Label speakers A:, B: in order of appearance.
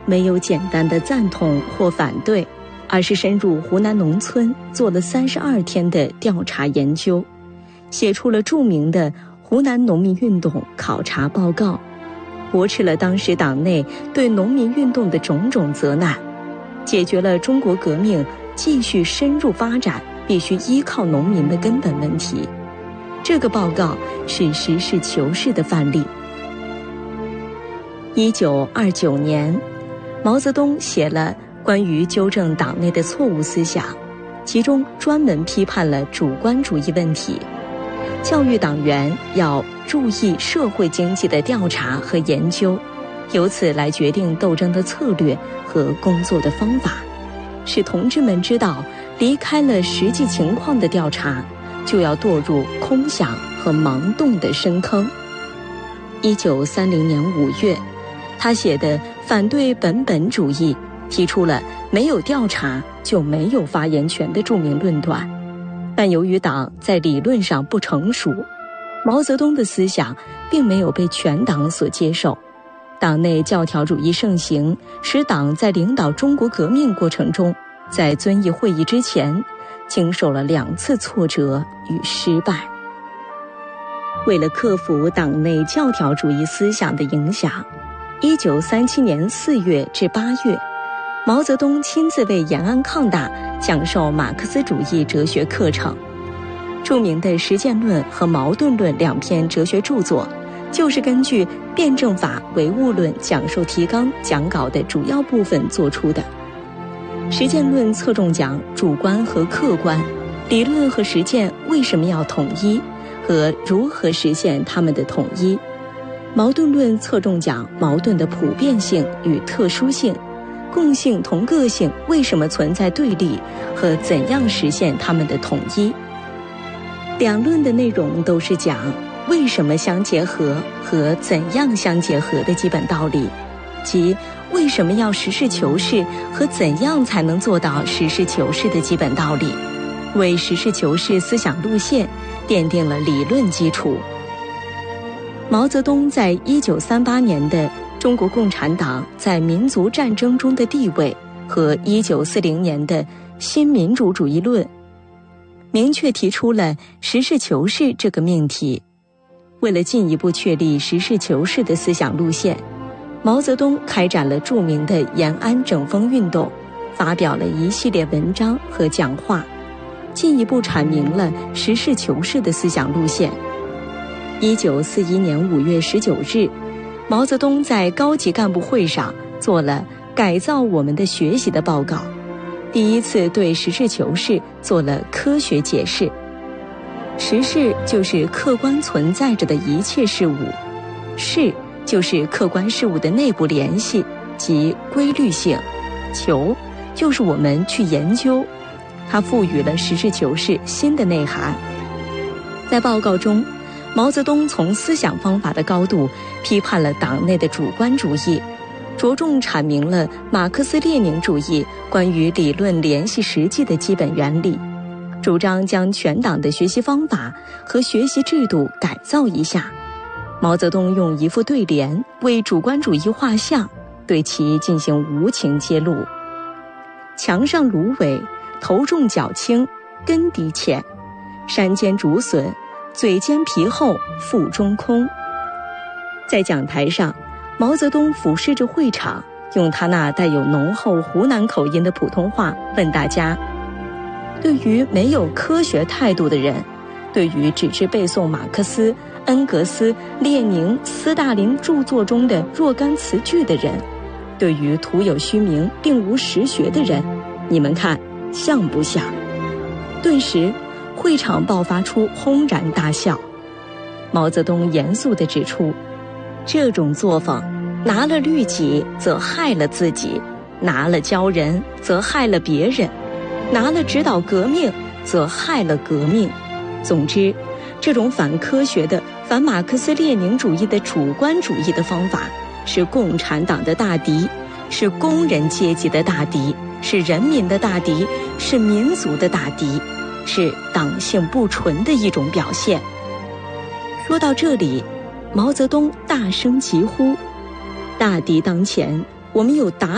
A: 没有简单的赞同或反对，而是深入湖南农村做了32天的调查研究，写出了著名的《湖南农民运动考察报告》，驳斥了当时党内对农民运动的种种责难，解决了中国革命继续深入发展必须依靠农民的根本问题。这个报告是实事求是的范例。1929年，毛泽东写了关于纠正党内的错误思想，其中专门批判了主观主义问题，教育党员要注意社会经济的调查和研究，由此来决定斗争的策略和工作的方法，使同志们知道，离开了实际情况的调查，就要堕入空想和盲动的深坑。1930年5月，他写的《反对本本主义》提出了没有调查就没有发言权的著名论断，但由于党在理论上不成熟，毛泽东的思想并没有被全党所接受，党内教条主义盛行，使党在领导中国革命过程中，在遵义会议之前经受了2次挫折与失败。为了克服党内教条主义思想的影响，1937年4月至8月，毛泽东亲自为延安抗大讲授马克思主义哲学课程。著名的《实践论》和《矛盾论》2篇哲学著作，就是根据辩证法唯物论讲授提纲讲稿的主要部分做出的。实践论侧重讲主观和客观，理论和实践为什么要统一，和如何实现它们的统一。矛盾论侧重讲矛盾的普遍性与特殊性，共性同个性为什么存在对立，和怎样实现它们的统一。两论的内容都是讲为什么相结合和怎样相结合的基本道理，即为什么要实事求是和怎样才能做到实事求是的基本道理，为实事求是思想路线奠定了理论基础。毛泽东在1938年的《中国共产党在民族战争中的地位》和1940年的《新民主主义论》，明确提出了实事求是这个命题。为了进一步确立实事求是的思想路线，毛泽东开展了著名的延安整风运动，发表了一系列文章和讲话，进一步阐明了实事求是的思想路线。1941年5月19日，毛泽东在高级干部会上做了改造我们的学习的报告，第一次对实事求是做了科学解释。实事就是客观存在着的一切事物，事就是客观事物的内部联系及规律性，求就是我们去研究，它赋予了实事求是新的内涵。在报告中，毛泽东从思想方法的高度批判了党内的主观主义，着重阐明了马克思列宁主义关于理论联系实际的基本原理，主张将全党的学习方法和学习制度改造一下。毛泽东用一副对联为主观主义画像，对其进行无情揭露：墙上芦苇，头重脚轻，根底浅；山间竹笋，嘴尖皮厚，腹中空。在讲台上，毛泽东俯视着会场，用他那带有浓厚湖南口音的普通话问大家：对于没有科学态度的人，对于只知背诵马克思、恩格斯、列宁、斯大林著作中的若干词句的人，对于徒有虚名并无实学的人，你们看像不像？顿时会场爆发出轰然大笑。毛泽东严肃地指出，这种作风拿了律己则害了自己，拿了教人则害了别人，拿了指导革命则害了革命。总之，这种反科学的、反马克思列宁主义的主观主义的方法，是共产党的大敌，是工人阶级的大敌，是人民的大敌，是民族的大敌，是党性不纯的一种表现。说到这里，毛泽东大声疾呼：大敌当前，我们有打